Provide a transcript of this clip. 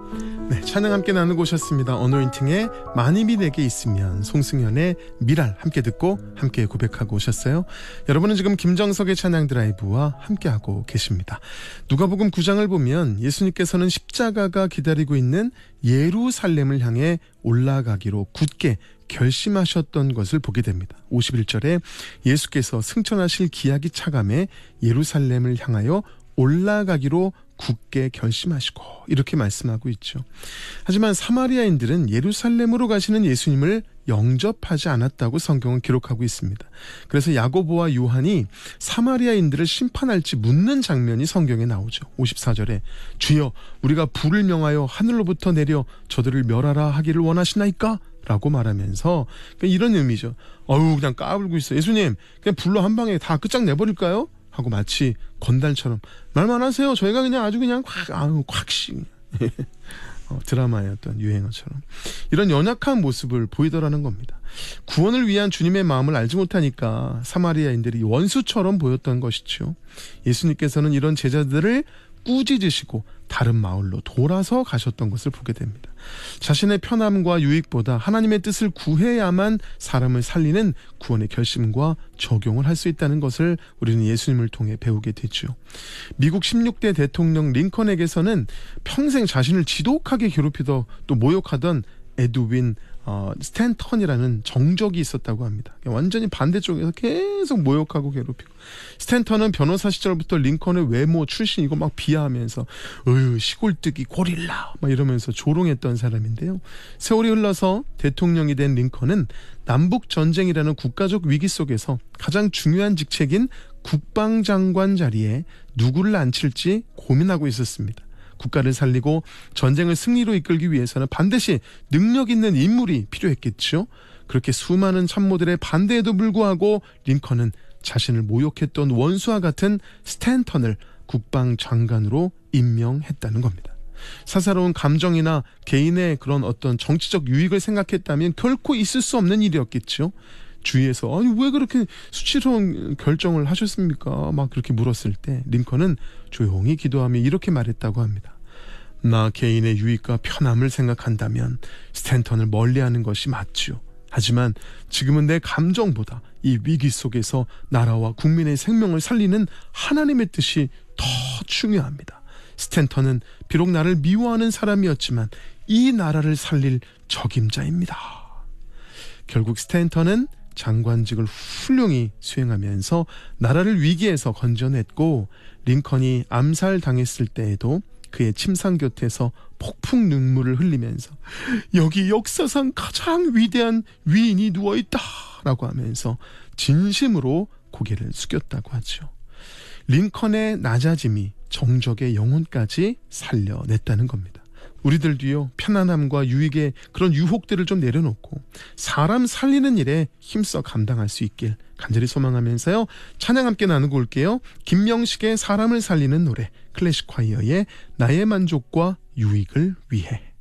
네, 찬양 함께 나누고 오셨습니다. 어노인팅의 만입이 내게 있으면, 송승연의 미랄 함께 듣고 함께 고백하고 오셨어요. 여러분은 지금 김정석의 찬양 드라이브와 함께하고 계십니다. 누가복음 9장을 보면 예수님께서는 십자가가 기다리고 있는 예루살렘을 향해 올라가기로 굳게 결심하셨던 것을 보게 됩니다. 51절에 예수께서 승천하실 기약이 차감해 예루살렘을 향하여 올라가기로 굳게 결심하시고, 이렇게 말씀하고 있죠. 하지만 사마리아인들은 예루살렘으로 가시는 예수님을 영접하지 않았다고 성경은 기록하고 있습니다. 그래서 야고보와 요한이 사마리아인들을 심판할지 묻는 장면이 성경에 나오죠. 54절에 주여, 우리가 불을 명하여 하늘로부터 내려 저들을 멸하라 하기를 원하시나이까? 라고 말하면서, 이런 의미죠. 그냥 까불고 있어. 예수님, 그냥 불로 한 방에 다 끝장내버릴까요? 하고 마치 건달처럼 말만 하세요. 저희가 그냥 아주 그냥 콱씩 드라마의 어떤 유행어처럼 이런 연약한 모습을 보이더라는 겁니다. 구원을 위한 주님의 마음을 알지 못하니까 사마리아인들이 원수처럼 보였던 것이죠. 예수님께서는 이런 제자들을 꾸짖으시고 다른 마을로 돌아서 가셨던 것을 보게 됩니다. 자신의 편함과 유익보다 하나님의 뜻을 구해야만 사람을 살리는 구원의 결심과 적용을 할 수 있다는 것을 우리는 예수님을 통해 배우게 되죠. 미국 16대 대통령 링컨에게서는 평생 자신을 지독하게 괴롭히던 또 모욕하던 에드윈 스탠턴이라는 정적이 있었다고 합니다. 완전히 반대쪽에서 계속 모욕하고 괴롭히고, 스탠턴은 변호사 시절부터 링컨의 외모, 출신 이거 막 비하하면서 시골뜨기 고릴라 막 이러면서 조롱했던 사람인데요. 세월이 흘러서 대통령이 된 링컨은 남북전쟁이라는 국가적 위기 속에서 가장 중요한 직책인 국방장관 자리에 누구를 앉힐지 고민하고 있었습니다. 국가를 살리고 전쟁을 승리로 이끌기 위해서는 반드시 능력 있는 인물이 필요했겠죠. 그렇게 수많은 참모들의 반대에도 불구하고 링컨은 자신을 모욕했던 원수와 같은 스탠턴을 국방장관으로 임명했다는 겁니다. 사사로운 감정이나 개인의 그런 어떤 정치적 유익을 생각했다면 결코 있을 수 없는 일이었겠죠. 주위에서 왜 그렇게 수치스러운 결정을 하셨습니까? 막 그렇게 물었을 때 링컨은 조용히 기도하며 이렇게 말했다고 합니다. 나 개인의 유익과 편함을 생각한다면 스탠턴을 멀리하는 것이 맞죠. 하지만 지금은 내 감정보다 이 위기 속에서 나라와 국민의 생명을 살리는 하나님의 뜻이 더 중요합니다. 스탠턴은 비록 나를 미워하는 사람이었지만 이 나라를 살릴 적임자입니다. 결국 스탠턴은 장관직을 훌륭히 수행하면서 나라를 위기에서 건져냈고, 링컨이 암살당했을 때에도 그의 침상 곁에서 폭풍 눈물을 흘리면서 여기 역사상 가장 위대한 위인이 누워있다 라고 하면서 진심으로 고개를 숙였다고 하죠. 링컨의 낮아짐이 정적의 영혼까지 살려냈다는 겁니다. 우리들도요, 편안함과 유익의 그런 유혹들을 좀 내려놓고 사람 살리는 일에 힘써 감당할 수 있길 간절히 소망하면서요, 찬양 함께 나누고 올게요. 김명식의 사람을 살리는 노래, 클래식 콰이어의 나의 만족과 유익을 위해.